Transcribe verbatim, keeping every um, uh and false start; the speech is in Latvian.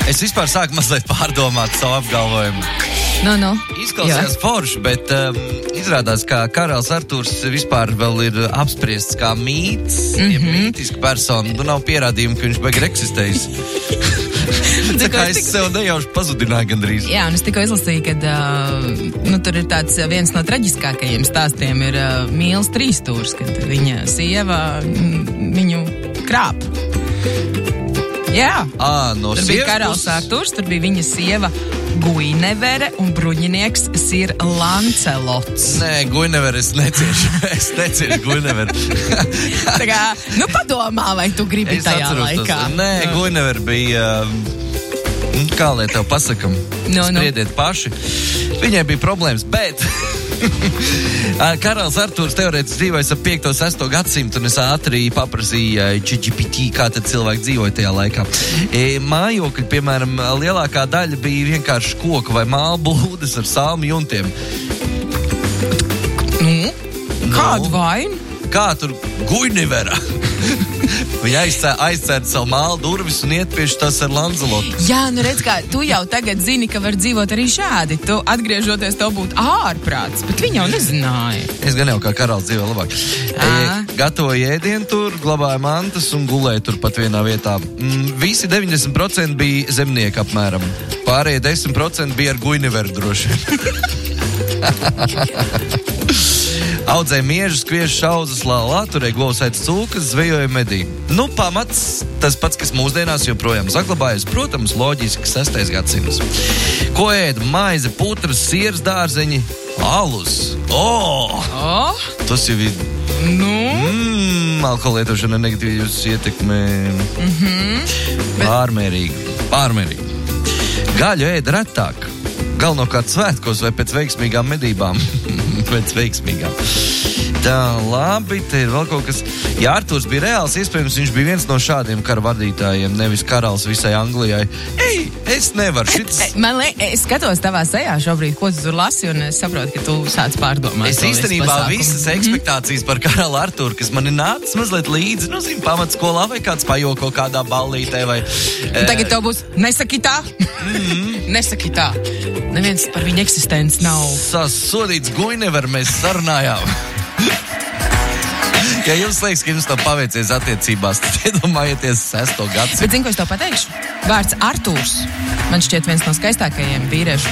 Es vispār sāku mazliet pārdomāt savu apgalvojumu. No, no. Izklausījās forši, bet um, izrādās, ka karalis Artūrs vispār vēl ir apspriests kā mīts, mm-hmm. ja mītiska persona. Nu, nav pierādījumu, ka viņš baigi ir eksistējis. Tā kā es sev nejauši pazudināju gandrīz. Jā, un es tikko izlasīju, ka uh, nu, tur ir tāds viens no traģiskākajiem stāstiem ir uh, Mīls Trīstūrs, kad viņa sieva viņu krāp. Jā, à, no tur bija karalis Artūrs, tur bija viņa sieva Guinevere un bruņinieks Sir Lancelots. Nē, Guinevere es neciešu. Es neciešu Guinevere. Tā kā, nu padomā, vai tu gribi es tajā laikā. Tas. Nē, Guinevere bija, kā lai tev pasakam, no, spriediet no. paši. Viņai bija problēmas, bet karalis Artūrs teorētiski dzīvojas ap piekto sesto gadsimtu, un es ātri paprasīju G G P T, kā tad cilvēki dzīvoja tajā laikā. E, mājokļi, piemēram, lielākā daļa bija vienkārši koku vai mālu būdes ar salmu juntiem. Nu? Kādu no. vainu? Kā tur Guinevera? Viņa aizcēra savu mālu durvis un iet pie tas ar Lancelotu. Jā, nu redz kā, tu jau tagad zini, ka var dzīvot arī šādi. Tu atgriežoties, tev būtu ārprāts, bet viņa jau nezināja. Es gan jau kā karalis dzīvo labāk. E, gatavoja ēdienu tur, glabāja mantas un gulēja tur pat vienā vietā. Mm, visi deviņdesmit procenti bija zemnieki apmēram. Pārējie desmit procenti bija ar Guineveru droši. Audzēja miežus, kviešus, auzas, lālā, turēja govsaitas cūkas, zvejoja medī. Nu, pamats, tas pats, kas mūsdienās joprojām saglabājas, protams, loģiski sestais gadsimts. Ko ēda? Maize, putras, siers, dārzeņi, alus. Oh! Oh! Tas jau ir... Nu? Mmm, alkohola lietošana negatīvi jūs ietekmē. Mhm. Bet... Pārmērīgi. Pārmērīgi. Gaļu ēda retāk. Galvenokārt svētkos vai pēc veiksmīgām medībām. Pēc veiksmīgām. Tā, labi, te ir vēl kaut kas. Ja Artūrs bija reāls, iespējams, viņš bija viens no šādiem kara vadītājiem, nevis karalis visai Anglijai. Ei, es nevaru šitas... Man liek, es skatos tavā sejā šobrīd, ko tu tur lasi, un es saprotu, ka tu sāc pārdomāt. Es īstenībā visas ekspektācijas par karali Artūru, kas man ir nācis mazliet līdzi, nu, zinu, pamatskolā vai kāds pajoko kādā ballītē vai... Tagad tev būs, nesaki tā, mm-hmm. nesaki tā. Neviens par viņu eksistenci nav. Sasodīts Guinever mēs sarunājām. Ja jums liekas, ka jums tā paveicies attiecībās, tad iedomājieties sesto gadsimtu. Bet zinu, ko es tev pateikšu? Vārds Artūrs man šķiet viens no skaistākajiem vīriešu